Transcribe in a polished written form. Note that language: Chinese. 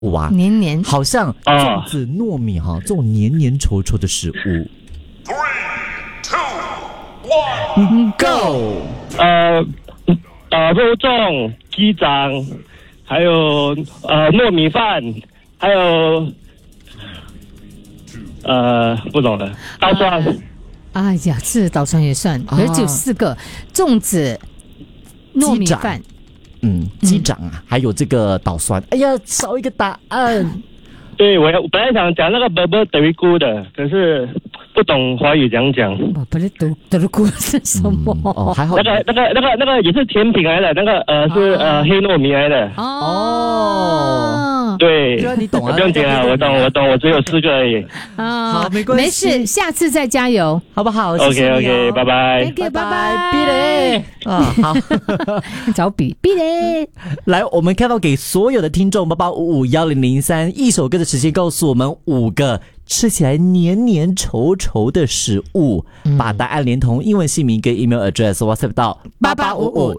物啊， 黏黏好像粽子、糯米哈，这种黏黏稠稠的食物。3、2、1 ，Go！ 肉粽、鸡掌，还有糯米饭，还有不懂了，刀蒜。 哎呀，是捣蒜也算，可是只有4个：粽子、糯米饭。 鸡掌啊，还有这个捣蒜。哎呀，少一个答案。 对，我本来想讲那个伯伯德维菇的，可是不懂华语讲。 不是德鲁菇是什么？ 还好。 那个也是甜品来的，那个是黑糯米来的。 哦， 对， 你懂啊？ 不用紧啊，我懂，我只有4个而已。 好，没关系， 没事，下次再加油， 好不好 ？OK， 拜拜。 Thank you， 拜拜。 比嘞好， 找比嘞。 来，我们看到给所有的听众88551003一首歌的时间，告诉我们5个吃起来黏黏稠稠的食物，把答案连同英文姓名跟 email address WhatsApp 到8855